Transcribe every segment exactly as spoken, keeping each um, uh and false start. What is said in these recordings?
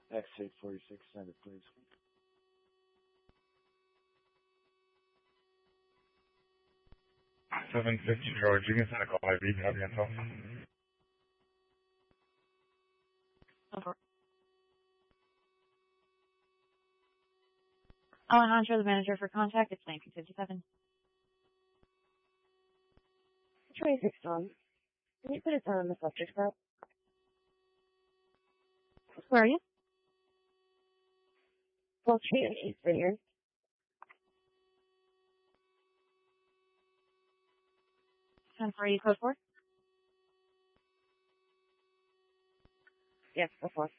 X eight forty-six, send it, please. seven fifty George, you can send a call I V, have the info. Over. Alejandro, the manager for contact, it's nineteen fifty-seven. twenty-six on. Can you put it down on the subject card? Where are you? twelve Street and East Vineyard. ten for you, code four? Yes, before.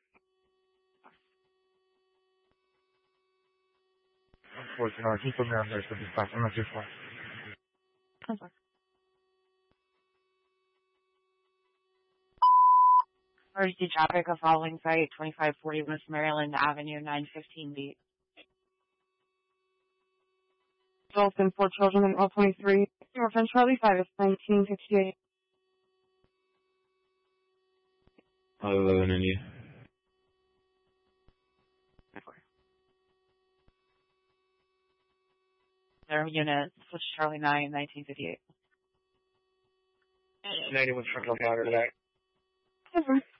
Unfortunately, keep them down there, so just pass them, not too far. ten four. Emergency traffic of following site, twenty-five forty West Maryland Avenue, nine fifteen B. Dolphin, four children, and all twenty-three. Orphan Charlie five, it's nineteen fifty-eight. eleven in you. Their unit, switch Charlie nine, nineteen fifty-eight. ninety-one Central Counter today. Okay.